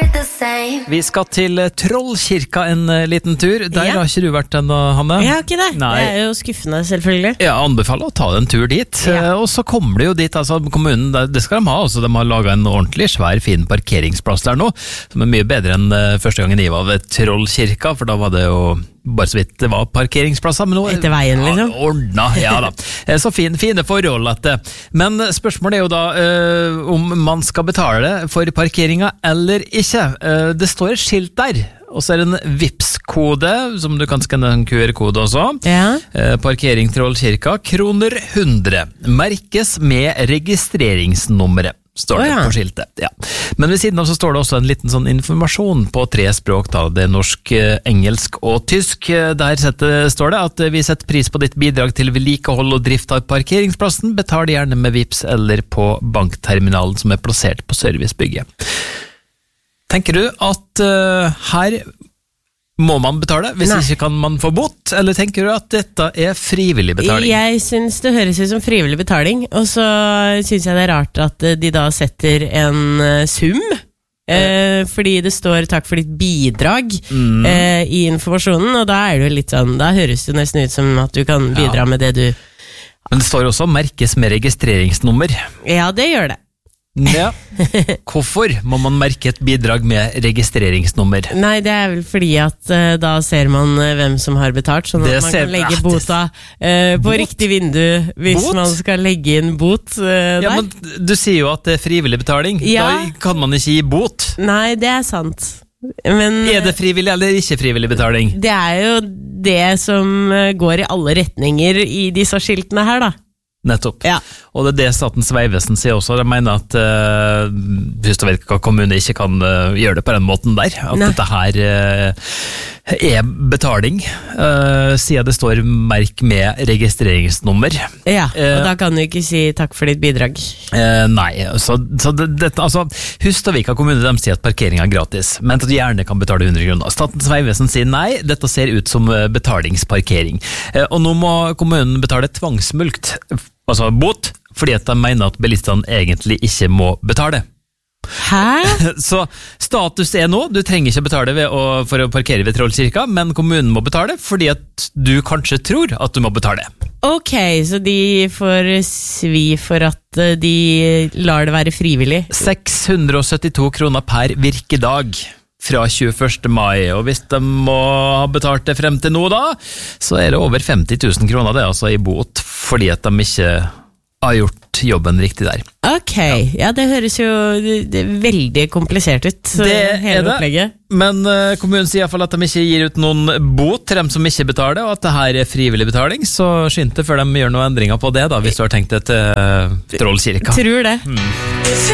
Vi skal til Trollkirka en liten tur. Der har ikke du vært ennå, Hanne? Jeg har ikke det. Nei. Det jo skuffende, selvfølgelig. Jeg anbefaler å ta en tur dit. Og så kommer det jo dit, altså kommunen, det skal de ha. Altså, de har laget en ordentlig svær, fin parkeringsplass der nå, som mye bedre enn første gangen jeg var ved Trollkirka, for da var det jo bare så vidt det var parkeringsplasser, men nå etter veien, liksom. Ja, ordna, ja da. Så fine forhold at det. Men spørsmålet jo da om man skal betale for parkeringa eller ikke. Det står et skilt der, og så det en Vipps-kode, som du kan skanne en QR-kode også. Ja. Parkering Trollkirka, kroner 100. Merkes med registreringsnummeret. Står det på skiltet, ja. Men ved siden av så står det også en liten sånn informasjon på 3 språk, da. Det norsk, engelsk og tysk. Der står det at vi setter pris på ditt bidrag til vedlikehold og drift av parkeringsplassen. Betal gjerne med Vipps eller på bankterminalen som plassert på servicebygget. Tenker du at her må man betale, hvis ikke kan man få bot, eller tenker du at dette frivillig betaling? Jeg synes det høres ut som frivillig betaling, og så synes jeg det rart at de da setter en sum, fordi det står takk for ditt bidrag i informasjonen, og da det jo litt sånn, da høres det nesten ut som at du kan bidra med det du... Men det står også merkes med registreringsnummer. Ja, det gjør det. Ja. Hvorfor må man merke et bidrag med registreringsnummer? Nei, det vel fordi at da ser man hvem som har betalt, sånn at man kan legge bota på riktig vindu hvis man skal legge inn bot der. Ja, men du sier jo at det frivillig betaling. Da kan man ikke gi bot. Nei, det sant. Men, det frivillig eller ikke frivillig betaling? Det jo det som går i alle retninger i disse skiltene her da. Nettopp. Ja. Og det Statens vegvesen sier også. De mener at Hustadvika kommune ikke kan gjøre det på den måten der. At dette her betaling, siden det står merk med registreringsnummer. Ja, og da kan du ikke si takk for ditt bidrag. Nei, så altså, Hustadvika kommune de sier at parkering gratis, men at du gjerne kan betale 100 kroner. Statens vegvesen sier nei, dette ser ut som betalingsparkering. Og nå må kommunen betale tvangsmulkt, altså bot, fordi at de mener at bilistene egentlig ikke må betale. Hæ? Så status nå, du trenger ikke betale for å parkere ved Trollkirka, men kommunen må betale fordi at du kanskje tror at du må betale. Ok, så de får svi for at de lar det være frivillig. 672 kroner per virkedag fra 21. mai, og hvis de må ha betalt det frem til nå da, så det over 50 000 kroner det, altså i bot, fordi at de ikke har gjort jobben riktig der. Ok, ja det høres jo veldig komplisert ut, hele opplegget. Men kommunen sier i hvert fall at de ikke gir ut noen bot til dem som ikke betaler, og at det her frivillig betaling, så skynd det før de gjør noen endringer på det da, hvis du har tenkt det til Trollkirka. Tror det.